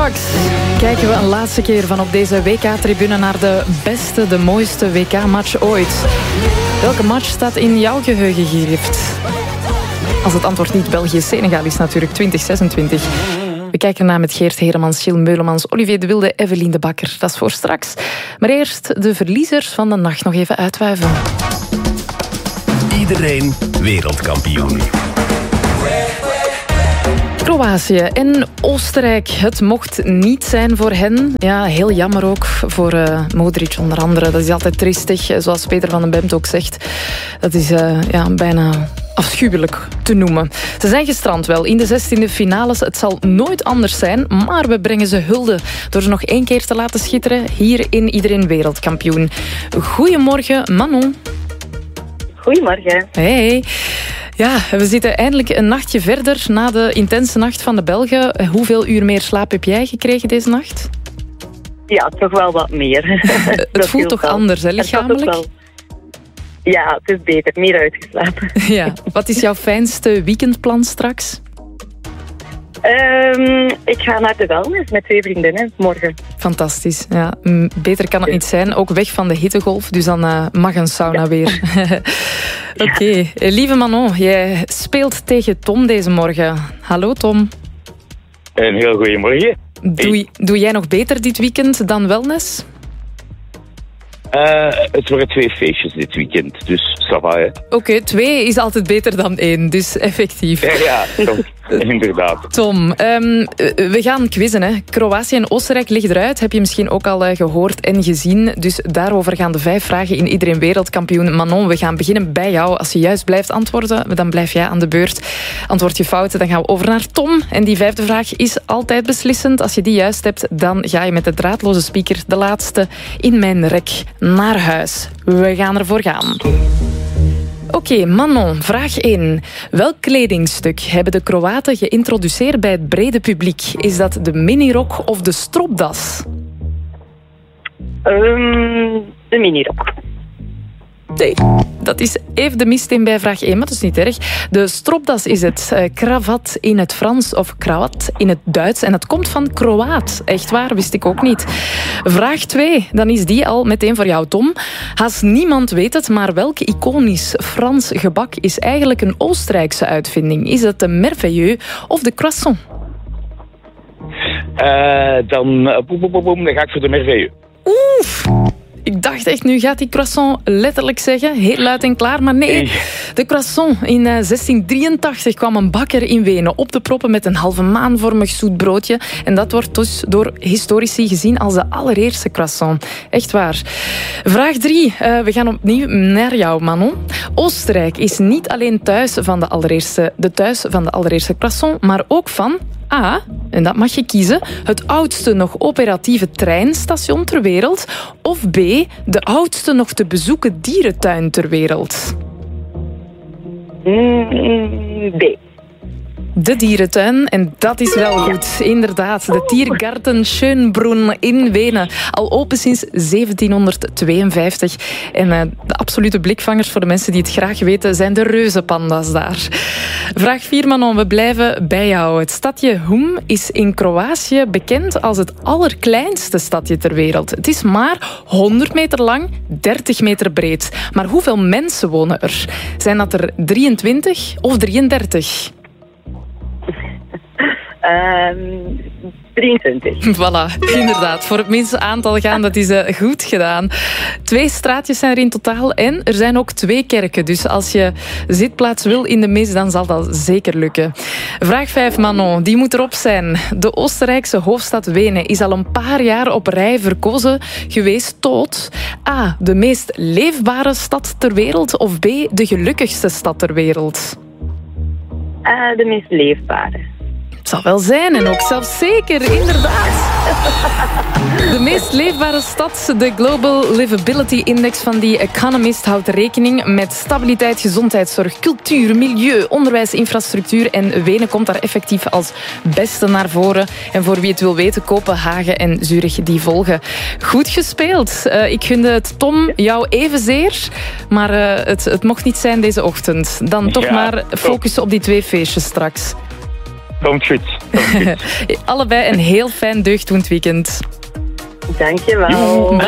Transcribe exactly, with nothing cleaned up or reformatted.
Straks kijken we een laatste keer van op deze W K-tribune naar de beste, de mooiste W K-match ooit. Welke match staat in jouw geheugen gegrift? Als het antwoord niet België-Senegal is, natuurlijk twintig zesentwintig. We kijken naar met Geert Heremans, Gilles Meulemans, Olivier de Wilde, Evelien de Bakker. Dat is voor straks. Maar eerst de verliezers van de nacht nog even uitwuiven. Iedereen wereldkampioen. Kroatië en Oostenrijk. Het mocht niet zijn voor hen. Ja, heel jammer ook voor uh, Modric onder andere. Dat is altijd triestig, zoals Peter van den Bemt ook zegt. Dat is uh, ja, bijna afschuwelijk te noemen. Ze zijn gestrand wel in de zestiende finales. Het zal nooit anders zijn, maar we brengen ze hulde door ze nog één keer te laten schitteren hier in Iedereen Wereldkampioen. Goedemorgen, Manon. Goedemorgen. Hey. Ja, we zitten eindelijk een nachtje verder na de intense nacht van de Belgen. Hoeveel uur meer slaap heb jij gekregen deze nacht? Ja, toch wel wat meer. Het voelt toch wel anders, hè, lichamelijk? Wel... Ja, het is beter. Meer uitgeslapen. Ja. Wat is jouw fijnste weekendplan straks? Um, ik ga naar de wellness met twee vriendinnen morgen. Fantastisch. Ja, beter kan het niet zijn. Ook weg van de hittegolf, dus dan uh, mag een sauna ja. weer. Oké. Okay. Ja. Lieve Manon, jij speelt tegen Tom deze morgen. Hallo Tom. Een heel goeiemorgen. Doe, doe jij nog beter dit weekend dan wellness? Uh, het worden twee feestjes dit weekend, dus ça va, hè. Oké, okay, twee is altijd beter dan één, dus effectief. Ja, ja toch, inderdaad. Tom, um, we gaan quizzen, hè. Kroatië en Oostenrijk liggen eruit, heb je misschien ook al uh, gehoord en gezien. Dus daarover gaan de vijf vragen in Iedereen Wereldkampioen. Manon, we gaan beginnen bij jou. Als je juist blijft antwoorden, dan blijf jij aan de beurt. Antwoord je fout, dan gaan we over naar Tom. En die vijfde vraag is altijd beslissend. Als je die juist hebt, dan ga je met de draadloze speaker, de laatste, in mijn rek naar huis. We gaan ervoor gaan. Oké, okay, Manon, vraag één. Welk kledingstuk hebben de Kroaten geïntroduceerd bij het brede publiek? Is dat de minirok of de stropdas? Um, de minirok. Nee, dat is even de mist in bij vraag één, maar dat is niet erg. De stropdas is het uh, kravat in het Frans of kravat in het Duits. En dat komt van Kroaat. Echt waar, wist ik ook niet. Vraag twee, dan is die al meteen voor jou, Tom. Haast niemand weet het, maar welk iconisch Frans gebak is eigenlijk een Oostenrijkse uitvinding? Is het de merveilleux of de croissant? Uh, dan, uh, boem, boem, boem, dan ga ik voor de merveilleux. Oef! Ik dacht echt, nu gaat die croissant letterlijk zeggen. Heel luid en klaar, maar nee. De croissant. In uh, zestien drieëntachtig kwam een bakker in Wenen op te proppen met een halve maanvormig zoet broodje. En dat wordt dus door historici gezien als de allereerste croissant. Echt waar. Vraag drie. Uh, we gaan opnieuw naar jou, Manon. Oostenrijk is niet alleen thuis van de, allereerste, de thuis van de allereerste croissant, maar ook van... A, en dat mag je kiezen, het oudste nog operatieve treinstation ter wereld. Of B, de oudste nog te bezoeken dierentuin ter wereld. Mm, B. De dierentuin, en dat is wel goed. Inderdaad, de Tiergarten Schönbrunn in Wenen. Al open sinds zeventienhonderdtweeënvijftig. En uh, de absolute blikvangers voor de mensen die het graag weten zijn de reuzenpanda's daar. Vraag vier, Manon, we blijven bij jou. Het stadje Hum is in Kroatië bekend als het allerkleinste stadje ter wereld. Het is maar honderd meter lang, dertig meter breed. Maar hoeveel mensen wonen er? Zijn dat er drieëntwintig of drieëndertig? Um, drieëntwintig. Voilà, inderdaad. Voor het minste aantal gaan, dat is uh, goed gedaan. Twee straatjes zijn er in totaal en er zijn ook twee kerken. Dus als je zitplaats wil in de mis, dan zal dat zeker lukken. Vraag vijf, Manon, die moet erop zijn. De Oostenrijkse hoofdstad Wenen is al een paar jaar op rij verkozen geweest tot A, de meest leefbare stad ter wereld of B, de gelukkigste stad ter wereld? Uh, de meest leefbare. Het zal wel zijn en ook zelfzeker, inderdaad. De meest leefbare stad, de Global Livability Index van The Economist, houdt rekening met stabiliteit, gezondheidszorg, cultuur, milieu, onderwijs, infrastructuur. En Wenen komt daar effectief als beste naar voren. En voor wie het wil weten, Kopenhagen en Zurich die volgen. Goed gespeeld. Uh, ik gunde het, Tom, jou evenzeer. Maar uh, het, het mocht niet zijn deze ochtend. Dan toch ja, maar focussen op die twee feestjes straks. Komt goed. Allebei een heel fijn deugddoend weekend. Dankjewel.